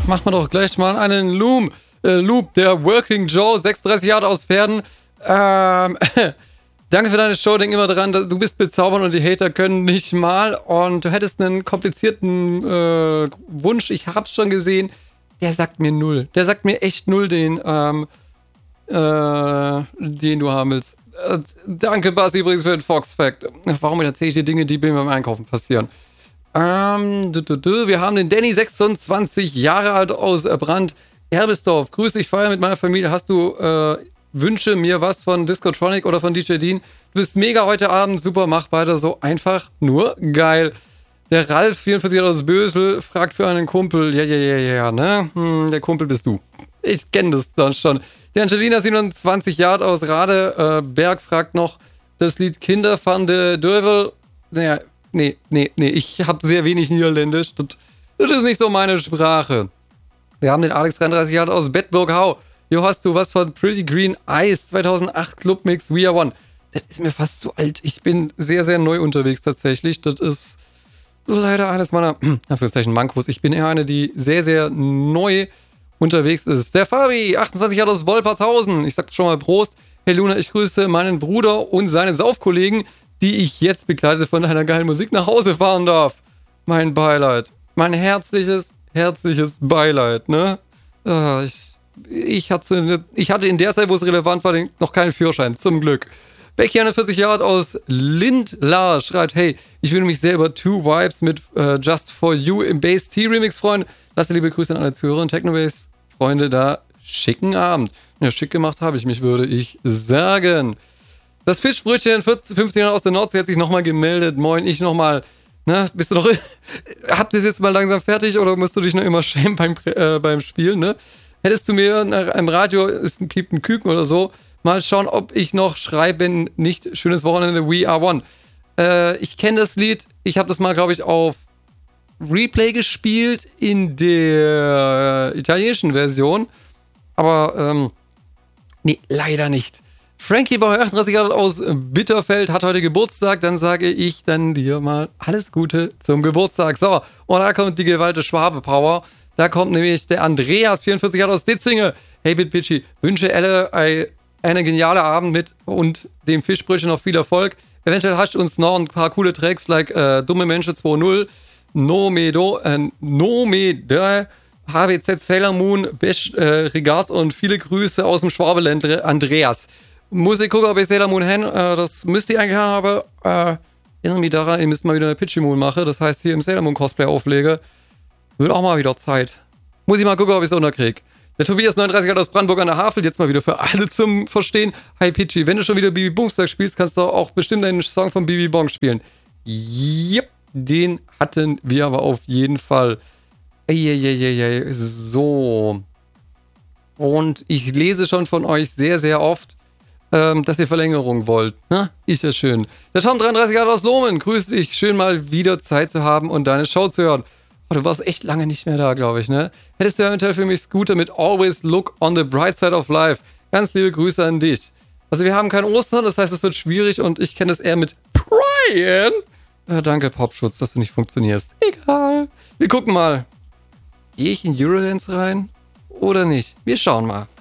Machen wir doch gleich mal einen Loop. Der Working Joe, 36 Jahre aus Pferden. Danke für deine Show. Denk immer dran, du bist bezaubernd und die Hater können nicht mal. Und du hättest einen komplizierten Wunsch. Ich hab's schon gesehen. Der sagt mir null. Der sagt mir echt null, den du haben willst. Danke, Basti, übrigens für den Fox-Fact. Warum erzähle ich dir Dinge, die mir beim Einkaufen passieren? Wir haben den Danny, 26 Jahre alt, aus Brand, Erbisdorf. Grüß dich, feier mit meiner Familie. Hast du Wünsche mir was von Discotronic oder von DJ Dean? Du bist mega heute Abend. Super, mach weiter so. Einfach nur geil. Der Ralf, 44 Jahre aus Bösel, fragt für einen Kumpel. Ja, ne? Der Kumpel bist du. Ich kenne das dann schon. Die Angelina, 27 Jahre aus Radeberg, fragt noch das Lied Kinder van de Deuvel. Naja, nee. Ich habe sehr wenig Niederländisch. Das ist nicht so meine Sprache. Wir haben den Alex, 33 Jahre aus Bedburg-Hau. Jo, hast du was von Pretty Green Eyes 2008 Clubmix We Are One? Das ist mir fast zu alt. Ich bin sehr, sehr neu unterwegs tatsächlich. Das ist so leider eines meiner Mankos. Ich bin eher eine, die sehr, sehr neu unterwegs ist. Der Fabi, 28 Jahre aus Wolpertshausen. Ich sag schon mal Prost. Hey Luna, ich grüße meinen Bruder und seine Saufkollegen, die ich jetzt begleitet von einer geilen Musik nach Hause fahren darf. Mein Beileid. Mein herzliches Beileid, ne? Ich hatte in der Zeit, wo es relevant war, noch keinen Führerschein, zum Glück. Becky, 41 Jahre alt, aus Lindlar, schreibt, hey, ich würde mich sehr über Two Vibes mit Just For You im Bass T-Remix freuen. Lasse liebe Grüße an alle Zuhörer und Technobase-Freunde da. Schicken Abend. Ja, schick gemacht habe ich mich, würde ich sagen. Das Fischbrötchen, 15 Jahre aus der Nordsee, hat sich nochmal gemeldet. Moin, ich nochmal. Na, bist du noch... Habt ihr es jetzt mal langsam fertig oder musst du dich noch immer schämen beim Spielen, ne? Hättest du mir im Radio, ist piept ein Küken oder so, mal schauen, ob ich noch schreibe, wenn nicht schönes Wochenende, We Are One. Ich kenne das Lied, ich habe das mal, glaube ich, auf Replay gespielt in der italienischen Version, aber nee, leider nicht. Frankie Bauer, 38 Jahre aus Bitterfeld, hat heute Geburtstag, dann sage ich dann dir mal alles Gute zum Geburtstag. So, und da kommt die Gewalt des Schwabe-Power. Da kommt nämlich der Andreas, 44 Jahre aus Ditzinge. Hey Bitbitchi, wünsche Elle eine geniale Abend mit und dem Fischbrötchen noch viel Erfolg. Eventuell hast du uns noch ein paar coole Tracks, like Dumme Menschen 2.0, Nomeda, HBZ Sailor Moon, Best Regards und viele Grüße aus dem Schwabeland, Andreas. Muss ich gucken, ob ich Sailor Moon das müsste ich eigentlich haben, aber erinnere mich daran, ihr müsst mal wieder eine Pitchy Moon machen, das heißt hier im Sailor Moon Cosplay auflege. Wird auch mal wieder Zeit. Muss ich mal gucken, ob ich es unterkriege. Der Tobias, 39 Jahre aus Brandenburg an der Havel, jetzt mal wieder für alle zum Verstehen. Hi Pitchy, wenn du schon wieder Bibi Bungsberg spielst, kannst du auch bestimmt einen Song von Bibi Bong spielen. Yep, den hatten wir aber auf jeden Fall. So. Und ich lese schon von euch sehr, sehr oft, dass ihr Verlängerung wollt. Na, ist ja schön. Der Tom, 33 Jahre aus Lohmen, grüß dich. Schön mal wieder Zeit zu haben und deine Show zu hören. Oh, du warst echt lange nicht mehr da, glaube ich, ne? Hättest du eventuell für mich Scooter mit Always Look on the Bright Side of Life. Ganz liebe Grüße an dich. Also wir haben kein Ostern, das heißt, es wird schwierig und ich kenne es eher mit Brian. Danke, Popschutz, dass du nicht funktionierst. Egal. Wir gucken mal. Gehe ich in Eurodance rein oder nicht? Wir schauen mal.